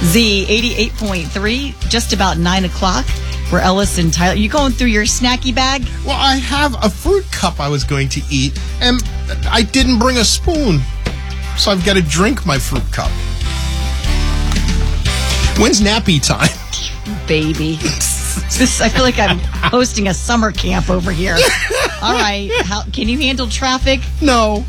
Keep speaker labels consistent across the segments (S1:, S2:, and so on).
S1: Z 88.3, just about 9 o'clock. We're Ellis and Tyler. You going through your snacky bag?
S2: Well, I have a fruit cup I was going to eat, and I didn't bring a spoon. So I've got to drink my fruit cup. When's nappy time?
S1: Baby. I feel like I'm hosting a summer camp over here. All right. Can you handle traffic?
S2: No.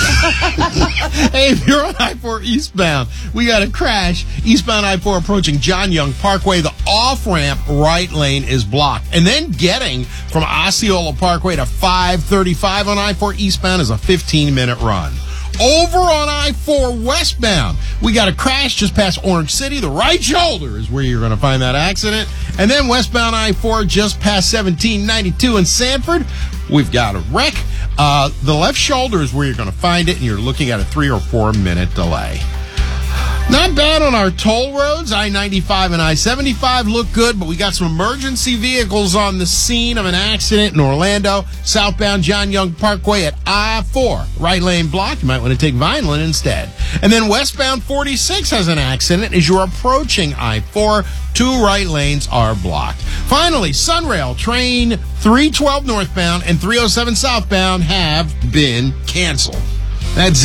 S2: Hey, if you're on I-4 eastbound, we got a crash. Eastbound I-4 approaching John Young Parkway. The off-ramp right lane is blocked. And then getting from Osceola Parkway to 535 on I-4 eastbound is a 15-minute run. Over on I-4 westbound, we got a crash just past Orange City. The right shoulder is where you're going to find that accident. And then westbound I-4 just past 1792 in Sanford, we've got a wreck. The left shoulder is where you're going to find it, and you're looking at a 3 or 4 minute delay. Not bad on our toll roads. I-95 and I-75 look good, but we got some emergency vehicles on the scene of an accident in Orlando. Southbound John Young Parkway at I-4. Right lane blocked. You might want to take Vineland instead. And then westbound 46 has an accident as you're approaching I-4. 2 right lanes are blocked. Finally, Sunrail train 312 northbound and 307 southbound have been canceled. That's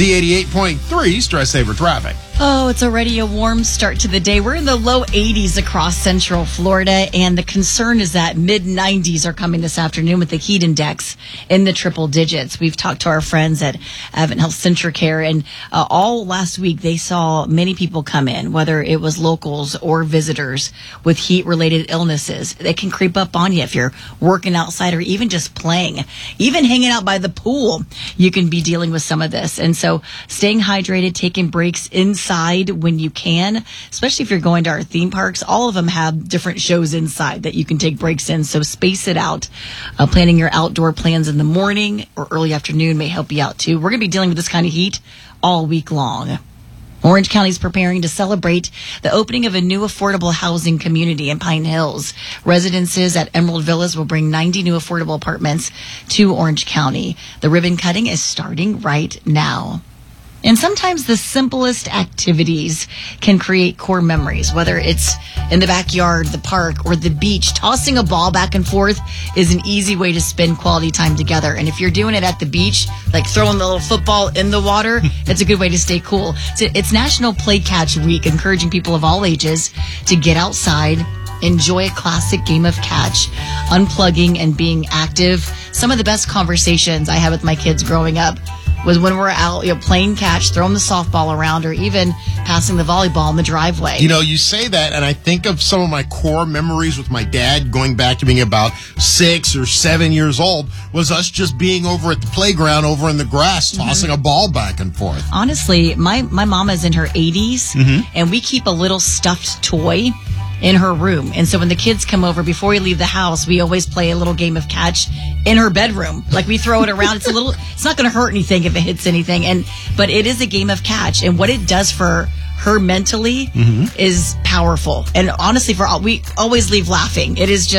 S2: Z88.3 Stress Saver Traffic.
S1: Oh, it's already a warm start to the day. We're in the low 80s across Central Florida, and the concern is that mid-90s are coming this afternoon with the heat index in the triple digits. We've talked to our friends at Advent Health Centricare, and all last week they saw many people come in, whether it was locals or visitors with heat-related illnesses. They can creep up on you if you're working outside or even just playing. Even hanging out by the pool, you can be dealing with some of this. And so staying hydrated, taking breaks inside when you can, especially if you're going to our theme parks. All of them have different shows inside that you can take breaks in, so space it out. Planning your outdoor plans in the morning or early afternoon may help you out too. We're going to be dealing with this kind of heat all week long. Orange County is preparing to celebrate the opening of a new affordable housing community in Pine Hills. Residences at Emerald Villas will bring 90 new affordable apartments to Orange County. The ribbon cutting is starting right now. And sometimes the simplest activities can create core memories, whether it's in the backyard, the park, or the beach. Tossing a ball back and forth is an easy way to spend quality time together. And if you're doing it at the beach, like throwing the little football in the water, it's a good way to stay cool. So it's National Play Catch Week, encouraging people of all ages to get outside, enjoy a classic game of catch, unplugging and being active. Some of the best conversations I had with my kids growing up was when we're out, playing catch, throwing the softball around, or even passing the volleyball in the driveway.
S2: You know, you say that, and I think of some of my core memories with my dad going back to being about 6 or 7 years old, was us just being over at the playground over in the grass, tossing a ball back and forth.
S1: Honestly, my mama's in her 80s, and we keep a little stuffed toy in her room. And so when the kids come over, before we leave the house, we always play a little game of catch in her bedroom. Like, we throw it around. It's not going to hurt anything if it hits anything. But it is a game of catch. And what it does for her mentally is powerful. And honestly, we always leave laughing.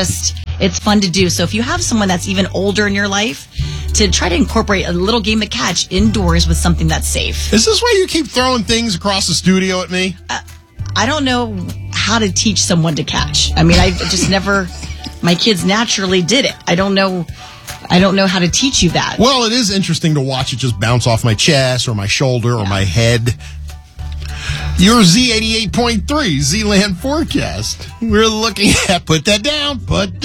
S1: It's fun to do. So if you have someone that's even older in your life, to try to incorporate a little game of catch indoors with something that's safe.
S2: Is this why you keep throwing things across the studio at me?
S1: I don't know how to teach someone to catch. I mean, I just never, my kids naturally did it. I don't know how to teach you that.
S2: Well, it is interesting to watch it just bounce off my chest or my shoulder or my head. Your Z88.3 Z-Land forecast. We're looking at, put that down.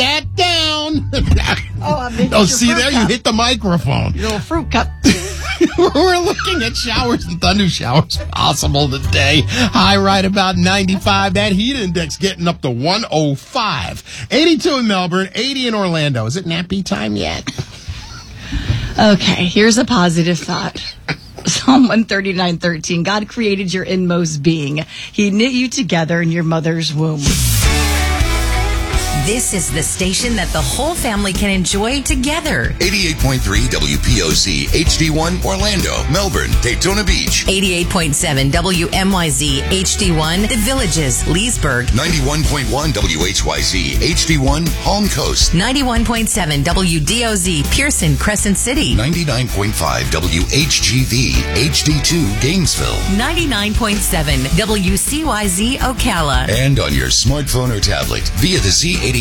S2: Oh, see there? You hit the microphone.
S1: Your little fruit cup.
S2: We're looking at showers and thunder showers possible today. High right about 95. That heat index getting up to 105. 82 in Melbourne, 80 in Orlando. Is it nappy time yet?
S1: Okay, here's a positive thought. Psalm 139:13. God created your inmost being. He knit you together in your mother's womb.
S3: This is the station that the whole family can enjoy together.
S4: 88.3 WPOZ HD1 Orlando, Melbourne, Daytona Beach.
S3: 88.7 WMYZ HD1 The Villages, Leesburg.
S4: 91.1 WHYZ HD1 Palm Coast.
S3: 91.7 WDOZ Pearson, Crescent City.
S4: 99.5 WHGV HD2 Gainesville.
S3: 99.7 WCYZ Ocala.
S4: And on your smartphone or tablet via the Z80